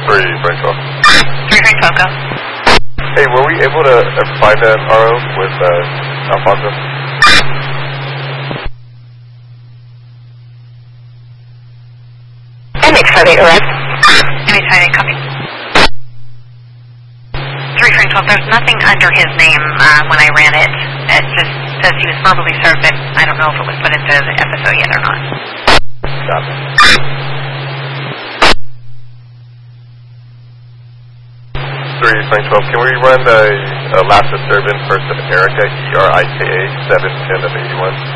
3, Frank 12. 3, Frank 12, go. Hey, were we able to find an RO with Alfonso? MH58, arrest. MH58, copy. 3, Frank 12, there's nothing under his name when I ran it. It just says he was verbally served, but I don't know if it was put into the FSO yet or not. Got it. 3, Frank 12, can we run a last disturbance first of Erica, ERIKA, 710 of 81?